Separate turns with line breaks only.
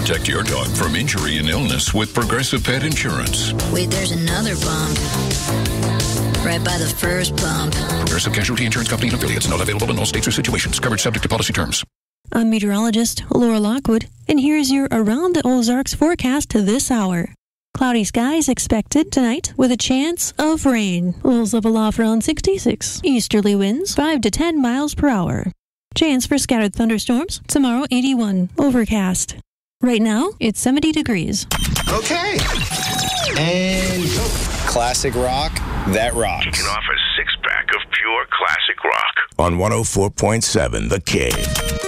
Protect your dog from injury and illness with Progressive Pet Insurance.
Wait, there's another bump. Right by the first bump.
Progressive Casualty Insurance Company and affiliates. Not available in all states or situations. Coverage subject to policy terms.
I'm meteorologist Laura Lockwood, and here's your Around the Ozarks forecast this hour. Cloudy skies expected tonight with a chance of rain. Lows level off around 66. Easterly winds 5 to 10 miles per hour. Chance for scattered thunderstorms. Tomorrow 81. Overcast. Right now it's 70 degrees.
Okay. And go.
Classic rock that rocks.
Kicking off a six-pack of pure classic rock.
On 104.7 The King.